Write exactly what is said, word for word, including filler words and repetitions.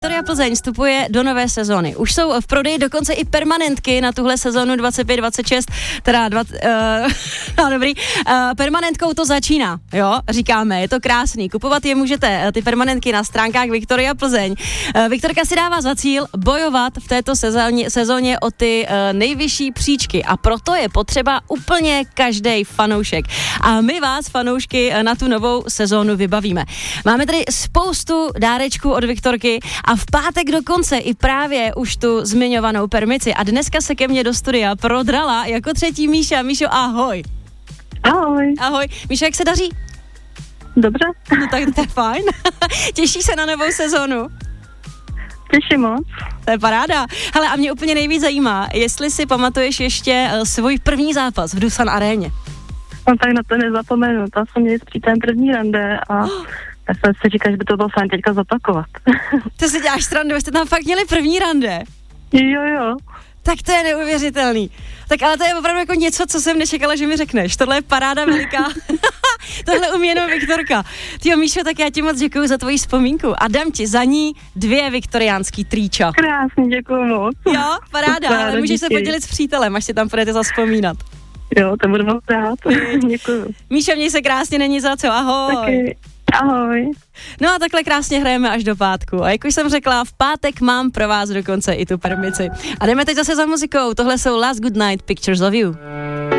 Viktoria Plzeň vstupuje do nové sezóny. Už jsou v prodeji dokonce i permanentky na tuhle sezónu dvacet pět dvacet šest, teda dva, uh, no dobrý, uh, permanentkou to začíná, jo, říkáme, je to krásný. Kupovat je můžete, uh, ty permanentky na stránkách Viktoria Plzeň. Uh, Viktorka si dává za cíl bojovat v této sezóně, sezóně o ty uh, nejvyšší příčky a proto je potřeba úplně každý fanoušek. A my vás, fanoušky, uh, na tu novou sezónu vybavíme. Máme tady spoustu dárečků od Viktorky a v pátek dokonce i právě už tu zmiňovanou permici. A dneska se ke mně do studia prodrala jako třetí Míša. Míšo, ahoj. Ahoj. Ahoj. Míšo, jak se daří? Dobře. No tak to je fajn. Těšíš se na novou sezonu? Těším moc. To je paráda. Hele, a mě úplně nejvíc zajímá, jestli si pamatuješ ještě uh, svůj první zápas v Dusan aréně. No tak na to nezapomenu. Tam jsem měl ten první rande a oh. tak jsem si říkal, že by to bylo fajn teďka zopakovat. Ty si děláš srandu, jste tam fakt měli první rande? Jo, jo. Tak to je neuvěřitelný. Tak ale to je opravdu jako něco, co jsem nečekala, že mi řekneš. Tohle je paráda veliká. Tohle umí jenom Viktorka. Tyjo, Míšo, tak já ti moc děkuju za tvoji vzpomínku a dám ti za ní dvě viktoriánský trýča. Krásně, děkuju moc. Jo, paráda, Super, ale můžeš díky. se podělit s přítelem, až si tam budete zazpomínat. Jo, to budu moc rád. Děkuju. Míšo, měj se krásně, není za co, ahoj. Taky. Ahoj. No a takhle krásně hrajeme až do pátku. A jak už jsem řekla, v pátek mám pro vás dokonce i tu permici. A jdeme teď zase za muzikou. Tohle jsou Last Good Night Pictures of You.